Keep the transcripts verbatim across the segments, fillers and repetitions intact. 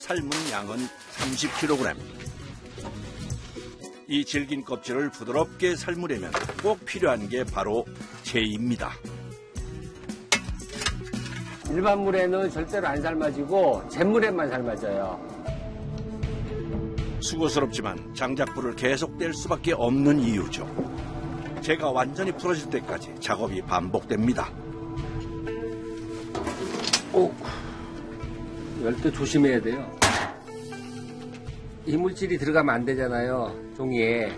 삶은 양은 삼십 킬로그램. 이 질긴 껍질을 부드럽게 삶으려면 꼭 필요한 게 바로 재입니다. 일반 물에는 절대로 안 삶아지고 잿물에만 삶아져요. 수고스럽지만 장작불을 계속 뗄 수밖에 없는 이유죠. 재가 완전히 풀어질 때까지 작업이 반복됩니다. 오, 열 때 조심해야 돼요. 이물질이 들어가면 안 되잖아요, 종이에.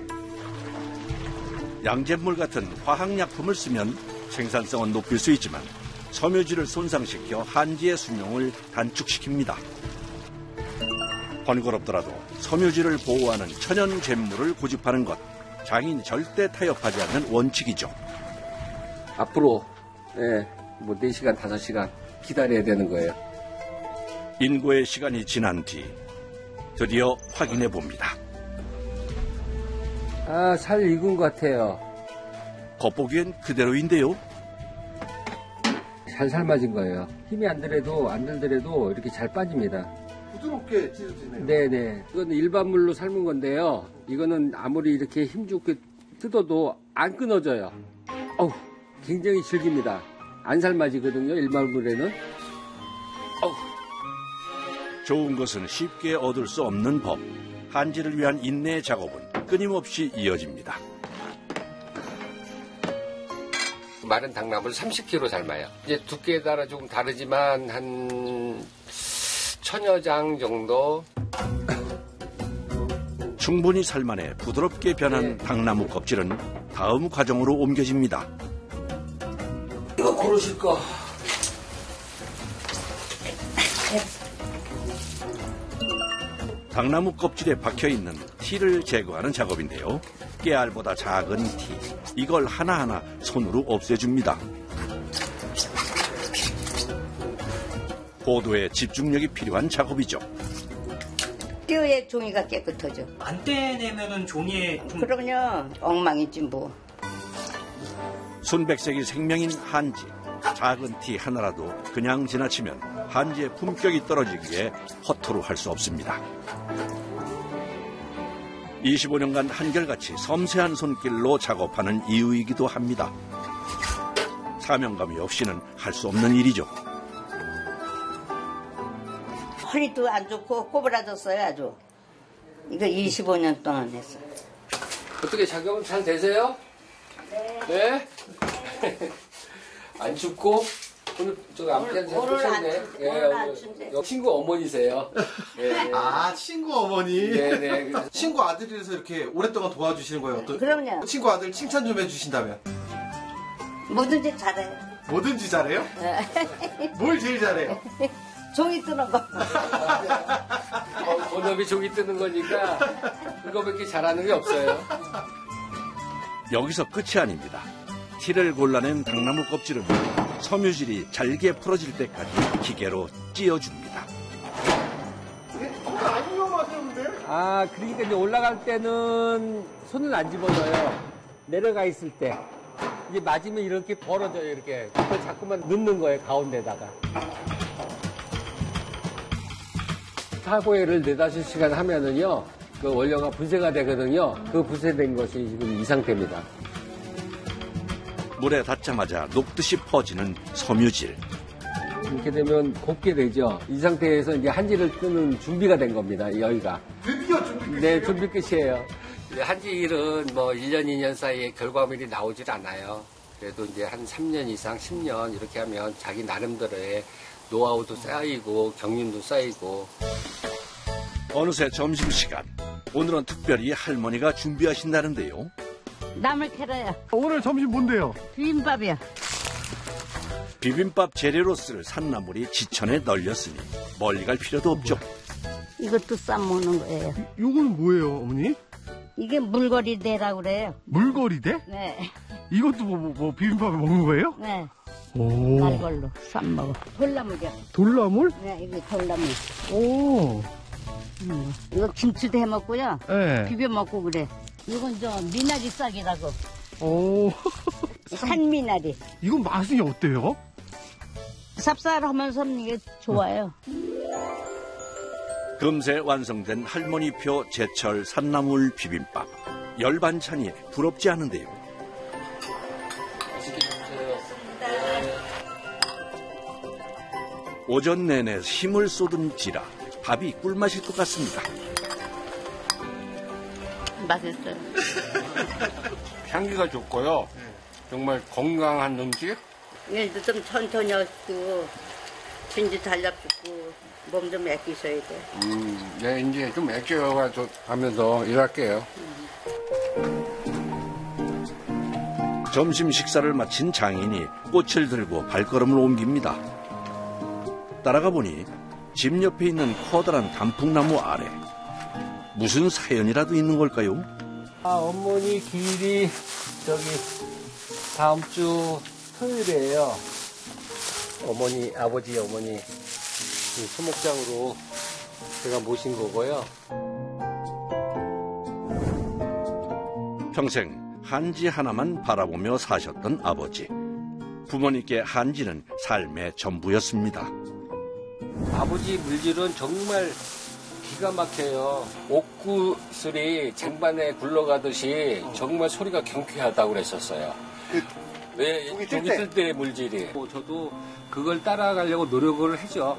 양잿물 같은 화학약품을 쓰면 생산성은 높일 수 있지만 섬유질을 손상시켜 한지의 수명을 단축시킵니다. 번거롭더라도 섬유질을 보호하는 천연 잿물을 고집하는 것, 장인이 절대 타협하지 않는 원칙이죠. 앞으로 네, 뭐 네 시간, 다섯 시간 기다려야 되는 거예요. 인고의 시간이 지난 뒤 드디어 확인해 봅니다. 아, 잘 익은 것 같아요. 겉보기엔 그대로인데요. 잘 삶아진 거예요. 힘이 안 들어도 안 들더라도 이렇게 잘 빠집니다. 부드럽게 찢어지네요. 네네. 이거는 일반 물로 삶은 건데요. 이거는 아무리 이렇게 힘좋게 뜯어도 안 끊어져요. 어우, 굉장히 질깁니다. 안 삶아지거든요, 일반 물에는. 어우. 좋은 것은 쉽게 얻을 수 없는 법. 한지를 위한 인내의 작업은 끊임없이 이어집니다. 마른 당나무를 삼십 킬로그램 삶아요. 이제 두께에 따라 조금 다르지만 한 천여 장 정도. 충분히 삶아내 부드럽게 변한 네. 당나무 껍질은 다음 과정으로 옮겨집니다. 이거 고르실 거. 당나무 껍질에 박혀있는 티를 제거하는 작업인데요. 깨알보다 작은 티, 이걸 하나하나 손으로 없애줍니다. 고도의 집중력이 필요한 작업이죠. 뼈에 종이가 깨끗하죠. 안 떼내면은 종이에 좀... 그럼요. 엉망이지 뭐. 순백색이 생명인 한지. 작은 티 하나라도 그냥 지나치면 한지의 품격이 떨어지기에 허투루 할 수 없습니다. 이십오 년간 한결같이 섬세한 손길로 작업하는 이유이기도 합니다. 사명감이 없이는 할 수 없는 일이죠. 허리도 안 좋고 꼬부라졌어요 아주. 이거 이십오 년 동안 했어요. 어떻게 작업은 잘 되세요? 네. 네? 안 춥고? 오늘 저기 앞에서 오늘 안 네. 춥- 오늘 안 춥네. 친구 어머니세요. 네. 아, 친구 어머니. 네네. 친구 아들이라서 이렇게 오랫동안 도와주시는 거예요. 어떤? 그럼요. 친구 아들 칭찬 좀 해주신다면. 뭐든지 잘해요. 뭐든지 잘해요? 뭘 제일 잘해요? 종이 뜨는 거. 어, 본업이 종이 뜨는 거니까 그거밖에 잘하는 게 없어요. 여기서 끝이 아닙니다. 티를 골라낸 당나무 껍질은 섬유질이 잘게 풀어질 때까지 기계로 찧어줍니다. 안 위험하셨는데? 아, 그러니까 이제 올라갈 때는 손을 안 집어넣어요. 내려가 있을 때. 이제 맞으면 이렇게 벌어져요, 이렇게. 그걸 자꾸만 넣는 거예요, 가운데다가. 사고회를 네다섯 시간 하면은요, 그 원료가 분쇄가 되거든요. 그 분쇄된 것이 지금 이 상태입니다. 물에 닿자마자 녹듯이 퍼지는 섬유질. 이렇게 되면 곱게 되죠. 이 상태에서 이제 한지를 뜨는 준비가 된 겁니다, 여기가. 드디어 준비 끝이에요? 네, 준비 끝이에요. 한지 일은 뭐 일 년, 이 년 사이에 결과물이 나오질 않아요. 그래도 이제 한 삼 년 이상, 십 년 이렇게 하면 자기 나름대로의 노하우도 쌓이고 경륜도 쌓이고. 어느새 점심시간. 오늘은 특별히 할머니가 준비하신다는데요. 나물 캐러요. 오늘 점심 뭔데요? 비빔밥이요. 비빔밥 재료로 쓸 산나물이 지천에 널렸으니 멀리 갈 필요도 없죠. 이것도 싸먹는 거예요. 요건 뭐예요, 어머니? 이게 물거리대라고 그래요. 물거리대? 네. 이것도 뭐, 뭐, 뭐 비빔밥에 먹는 거예요? 네. 오. 날걸로 쌈먹어. 돌나물이요. 돌나물? 네, 이거 돌나물. 오. 음. 이거 김치도 해 먹고요. 네. 비벼 먹고 그래. 이건 저 미나리 싹이라고. 오. 산미나리. 이건 맛이 어때요? 쌉쌀하면서 이게 좋아요. 금세 완성된 할머니표 제철 산나물 비빔밥. 열 반찬이 부럽지 않은데요. 오전 내내 힘을 쏟은지라 밥이 꿀맛일 것 같습니다. 맛있어요. 향기가 좋고요. 정말 건강한 음식. 일도 좀 천천히 하시고 진지 달라붙고 몸 좀 아끼셔야 돼. 음, 네, 이제 좀 애껴가지고 하면서 일할게요. 점심 식사를 마친 장인이 꽃을 들고 발걸음을 옮깁니다. 따라가 보니 집 옆에 있는 커다란 단풍나무 아래 무슨 사연이라도 있는 걸까요? 아, 어머니 길이 저기 다음 주 토요일이에요. 어머니, 아버지, 어머니 이 수목장으로 제가 모신 거고요. 평생 한지 하나만 바라보며 사셨던 아버지. 부모님께 한지는 삶의 전부였습니다. 아버지 물질은 정말 기가 막혀요. 옥구슬이 쟁반에 굴러가듯이 정말 소리가 경쾌하다고 그랬었어요. 네, 고기 고기 뜰 뜰 때 물질이. 저도 그걸 따라가려고 노력을 하죠.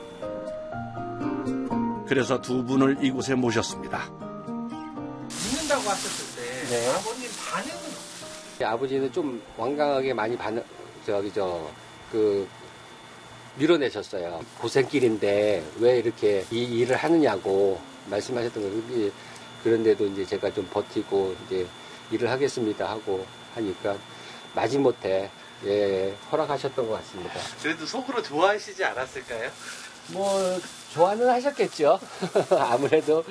그래서 두 분을 이곳에 모셨습니다. 믿는다고 하셨을 때 네. 아버님 반응은 아버지는 좀 완강하게 많이 반, 저기, 저, 그, 밀어내셨어요. 고생길인데 왜 이렇게 이 일을 하느냐고 말씀하셨던 거예요. 그런데도 이제 제가 좀 버티고 이제 일을 하겠습니다 하고 하니까 마지못해 예, 허락하셨던 것 같습니다. 그래도 속으로 좋아하시지 않았을까요? 뭐, 좋아는 하셨겠죠. 아무래도.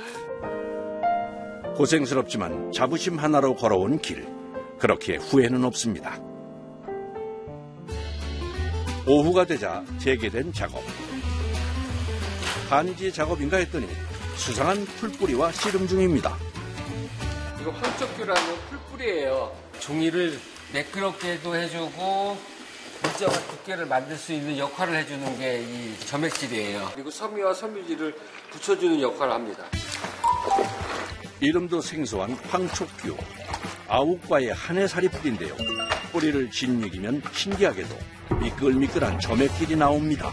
고생스럽지만 자부심 하나로 걸어온 길. 그렇게 후회는 없습니다. 오후가 되자 재개된 작업. 한지 작업인가 했더니 수상한 풀뿌리와 씨름 중입니다. 이거 황쪽규라는 풀뿌리예요. 종이를 매끄럽게도 해주고 일정한 두께를 만들 수 있는 역할을 해주는 게 이 점액질이에요. 그리고 섬유와 섬유질을 붙여주는 역할을 합니다. 이름도 생소한 황촉규. 아욱과의 한해살이 뿌리인데요. 뿌리를 짓이기면 신기하게도 미끌미끌한 점액질이 나옵니다.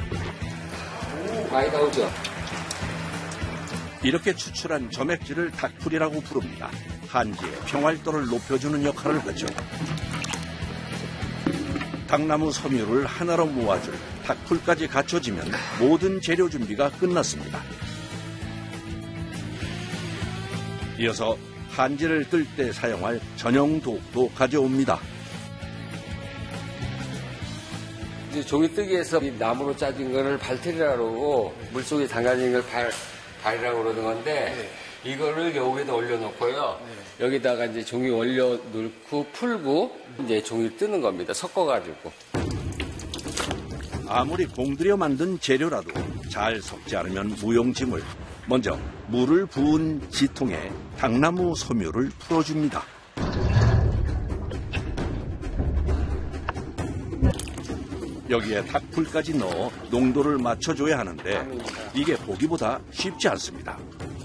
많이 나오죠? 이렇게 추출한 점액질을 닭풀이라고 부릅니다. 한지의 평활도를 높여주는 역할을 하죠. 닭나무 섬유를 하나로 모아줄 닭풀까지 갖춰지면 모든 재료 준비가 끝났습니다. 이어서 한지를 뜰 때 사용할 전용 도구도 가져옵니다. 이제 종이뜨기에서 이 나무로 짜진 거를 발틀이라고 그러고 물속에 담가진 걸 발, 발이라고 그러는 건데 이거를 여기에다 올려놓고요. 여기다가 이제 종이 올려놓고 풀고 이제 종이를 뜨는 겁니다. 섞어가지고. 아무리 공들여 만든 재료라도 잘 섞지 않으면 무용지물. 먼저 물을 부은 지통에 닭나무 섬유를 풀어줍니다. 여기에 닭풀까지 넣어 농도를 맞춰줘야 하는데 이게 보기보다 쉽지 않습니다.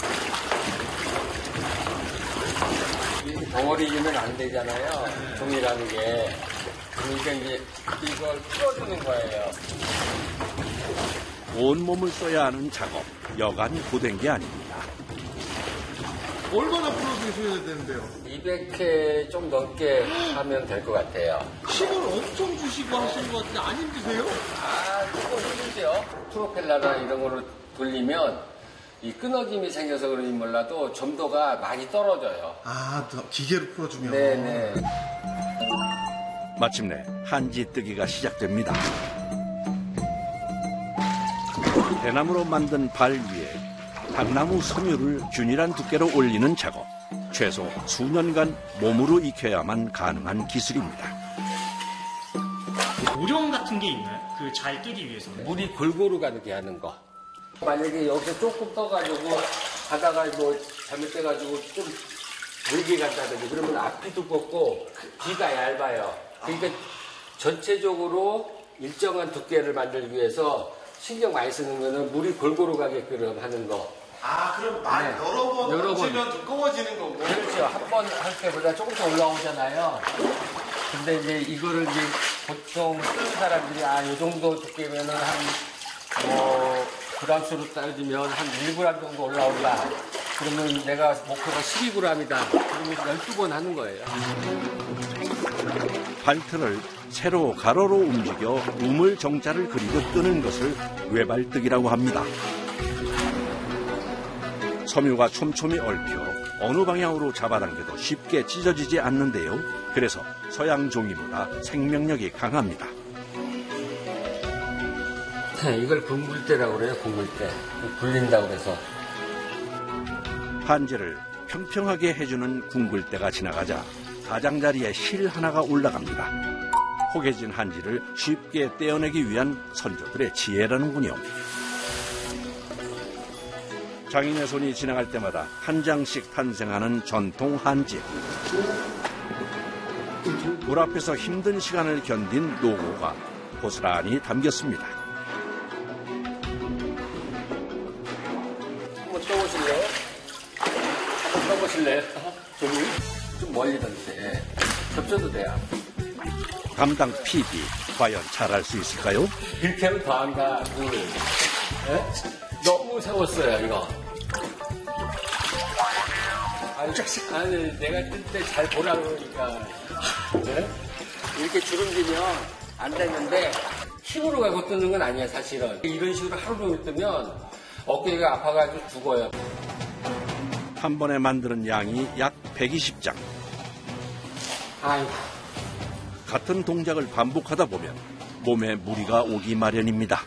덩어리지면 안 되잖아요. 종이라는 게. 그러니까 이제 이걸 풀어주는 거예요. 온몸을 써야 하는 작업, 여간 고된 게 아닙니다. 얼마나 풀어주셔야 되는데요? 이백 회 좀 넘게 하면 될 것 같아요. 힘을 엄청 주시고 하시는 것 같은데 안 힘드세요? 아, 조금 힘들죠. 프로펠러나 이런 거로 돌리면 이 끊어짐이 생겨서 그런지 몰라도 점도가 많이 떨어져요. 아, 기계로 풀어주면. 네네. 마침내 한지 뜨기가 시작됩니다. 대나무로 만든 발 위에 닭나무 섬유를 균일한 두께로 올리는 작업. 최소 수년간 몸으로 익혀야만 가능한 기술입니다. 요령 같은 게 있나요? 그 잘 뜨기 위해서. 물이 골고루 가게 하는 거. 만약에 여기서 조금 떠가지고 가다가 뭐 잘못돼가지고 좀 물게 간다든지 그러면 앞이 두껍고 뒤가 얇아요. 그러니까 전체적으로 일정한 두께를 만들기 위해서 신경 많이 쓰는 거는 물이 골고루 가게끔 하는 거. 좀 많이 네. 여러 번 여러 번. 얹으면 두꺼워지는 거고. 그렇죠. 한 번 할 때보다 조금씩 올라오잖아요. 근데 이제 이거를 이제 보통 쓰는 사람들이 아, 이 정도 두께면은 한, 뭐, 그램수로 따지면 한 일 그램 정도 올라온다. 그러면 내가 목표가 십이 그램이다. 그러면 열두 번 하는 거예요. 발틀을 세로 가로로 움직여 우물 정자를 그리듯 뜨는 것을 외발뜨기라고 합니다. 섬유가 촘촘히 얽혀 어느 방향으로 잡아당겨도 쉽게 찢어지지 않는데요. 그래서 서양 종이보다 생명력이 강합니다. 이걸 굵물대라고 그래요, 굵물대. 굴린다고 그래서. 한지를 평평하게 해주는 궁굴대가 지나가자 가장자리에 실 하나가 올라갑니다. 혹해진 한지를 쉽게 떼어내기 위한 선조들의 지혜라는군요. 장인의 손이 지나갈 때마다 한 장씩 탄생하는 전통 한지. 물 앞에서 힘든 시간을 견딘 노고가 고스란히 담겼습니다. 한번 떠보실래요? 한번 떠보실래요? 저기 좀 멀리던데. 겹쳐도 돼요. 담당 피디, 과연 잘할 수 있을까요? 이렇게 하면 더 한다, 물. 예? 너무 세웠어요, 이거. 아니, 아니 내가 뜰 때 잘 보라 그러니까. 네? 이렇게 주름지면 안 되는데, 힘으로 가고 뜨는 건 아니야, 사실은. 이런 식으로 하루 종일 뜨면 어깨가 아파가지고 죽어요. 한 번에 만드는 양이 약 백이십 장. 아이고. 같은 동작을 반복하다 보면 몸에 무리가 오기 마련입니다.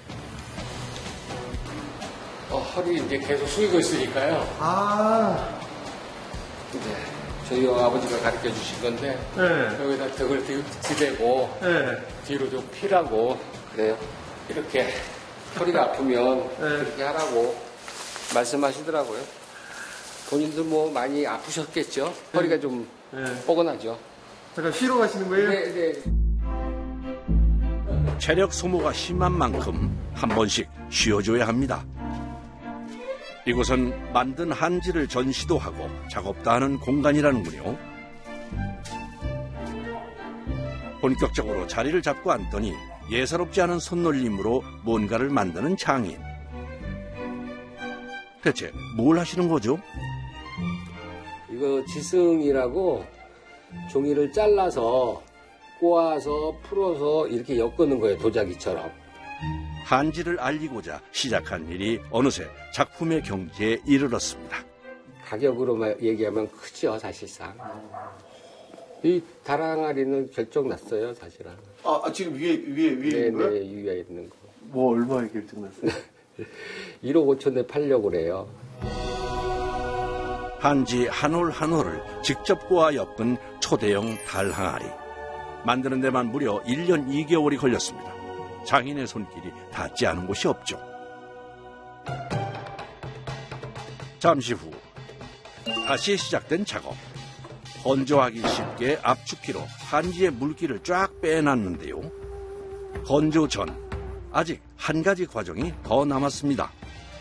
어, 허리 이제 계속 숙이고 있으니까요. 아, 이제 저희 아버지가 가르쳐 주신 건데, 네. 여기다 덕을 지대고, 네. 뒤로 좀 피라고, 그래요. 이렇게 허리가 아프면 네. 그렇게 하라고 말씀하시더라고요. 본인도 뭐 많이 아프셨겠죠? 허리가 좀 네. 뻐근하죠. 잠깐 쉬러 가시는 거예요? 네, 네. 체력 소모가 심한 만큼 한 번씩 쉬어줘야 합니다. 이곳은 만든 한지를 전시도 하고 작업도 하는 공간이라는군요. 본격적으로 자리를 잡고 앉더니 예사롭지 않은 손놀림으로 뭔가를 만드는 장인. 대체 뭘 하시는 거죠? 이거 지승이라고 종이를 잘라서 꼬아서 풀어서 이렇게 엮는 거예요, 도자기처럼. 한지를 알리고자 시작한 일이 어느새 작품의 경지에 이르렀습니다. 가격으로만 얘기하면 크죠, 사실상. 이 다랑아리는 결정났어요, 사실은. 아, 아, 지금 위에, 위에, 위에 네, 있는 거예요? 네, 위에 있는 거. 뭐, 얼마에 결정났어요? 일억 오천에 팔려고 그래요. 한지 한 올 한 올을 직접 꼬아 엮은 초대형 달 항아리. 만드는 데만 무려 일 년 이 개월이 걸렸습니다. 장인의 손길이 닿지 않은 곳이 없죠. 잠시 후 다시 시작된 작업. 건조하기 쉽게 압축기로 한지의 물기를 쫙 빼놨는데요. 건조 전 아직 한 가지 과정이 더 남았습니다.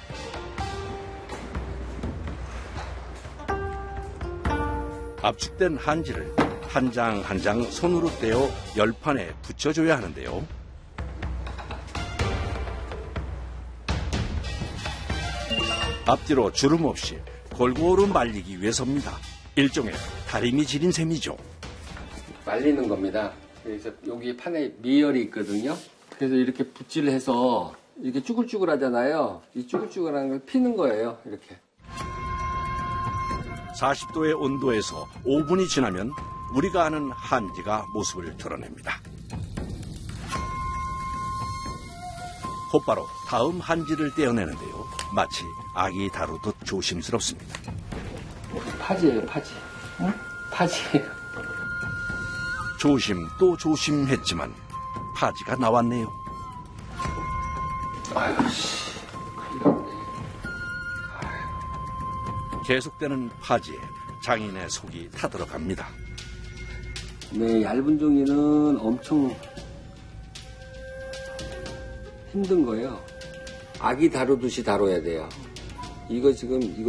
압축된 한지를 한 장 한 장 손으로 떼어 열판에 붙여줘야 하는데요. 앞뒤로 주름 없이 골고루 말리기 위해서입니다. 일종의 다리미 지린 셈이죠. 말리는 겁니다. 그래서 여기 판에 미열이 있거든요. 그래서 이렇게 붓질을 해서 이렇게 쭈글쭈글 하잖아요. 이 쭈글쭈글한 걸 피는 거예요, 이렇게. 사십 도의 온도에서 오 분이 지나면 우리가 아는 한지가 모습을 드러냅니다. 곧바로 다음 한지를 떼어내는데요. 마치 아기 다루듯 조심스럽습니다. 파지예요, 파지. 응? 파지예요. 조심 또 조심했지만 파지가 나왔네요. 아유, 씨. 계속되는 파지에 장인의 속이 타들어갑니다. 네, 얇은 종이는 엄청 힘든 거예요. 아기 다루듯이 다뤄야 돼요. 이거 지금, 이거